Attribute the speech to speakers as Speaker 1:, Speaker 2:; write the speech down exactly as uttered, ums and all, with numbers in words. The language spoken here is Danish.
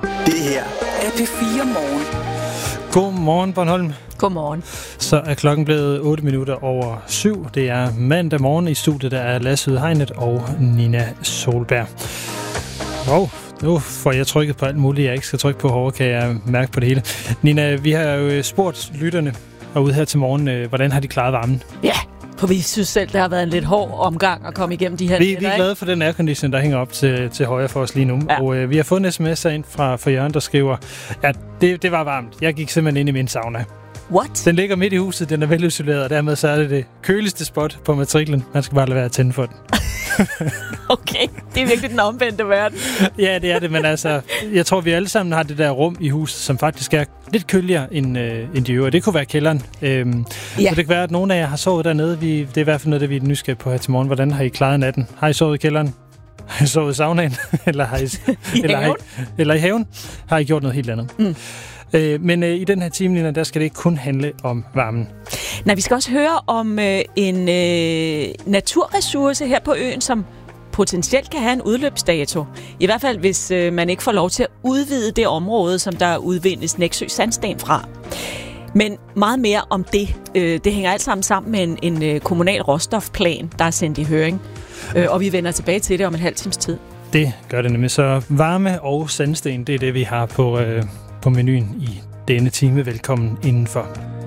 Speaker 1: Det her er P fire Morgen.
Speaker 2: Godmorgen, Bornholm.
Speaker 3: Godmorgen.
Speaker 2: Så er klokken blevet otte minutter over syv. Det er mandag morgen. I studiet der er Lasse Hegnet og Nina Solberg. Wow, nu får jeg trykket på alt muligt, jeg ikke skal trykke på hårdt, kan jeg mærke på det hele. Nina, vi har jo spurgt lytterne herude her til morgen, hvordan har de klaret varmen?
Speaker 3: Ja, for vi synes selv, det har været en lidt hård omgang at komme igennem de her
Speaker 2: Vi,
Speaker 3: nætter,
Speaker 2: vi er glade for den aircondition, der hænger op til, til højre for os lige nu. Ja. Og øh, vi har fået en sms'er ind fra, fra Jørgen, der skriver, ja, det, det var varmt. Jeg gik simpelthen ind i min sauna.
Speaker 3: What?
Speaker 2: Den ligger midt i huset, den er velisoleret, og dermed så er det det køligste spot på matriklen. Man skal bare lade være at tænde for den.
Speaker 3: Okay, det er virkelig den omvendte verden.
Speaker 2: Ja, det er det, men altså, jeg tror, vi alle sammen har det der rum i huset, som faktisk er lidt køligere end, øh, end de øvrige. Det kunne være kælderen. Øhm, ja. Så det kan være, at nogle af jer har sovet dernede. Vi, det er i hvert fald noget, det vi er nysgerrige på her til morgen. Hvordan har I klaret natten? Har I sovet i kælderen? Har I sovet i saunaen? eller, har I,
Speaker 3: I
Speaker 2: eller, har I, eller i haven? Har I gjort noget helt andet? Mm. Øh, men øh, i den her time, Nina, der skal det ikke kun handle om varmen.
Speaker 3: Nej, vi skal også høre om øh, en øh, naturressource her på øen, som potentielt kan have en udløbsdato. I hvert fald, hvis øh, man ikke får lov til at udvide det område, som der udvindes Nexø Sandsten fra. Men meget mere om det. Øh, det hænger alt sammen sammen med en, en øh, kommunal råstofplan, der er sendt i høring. Øh, og vi vender tilbage til det om en halv times tid.
Speaker 2: Det gør det nemlig. Så varme og sandsten, det er det, vi har på, øh, på menuen i denne time. Velkommen indenfor.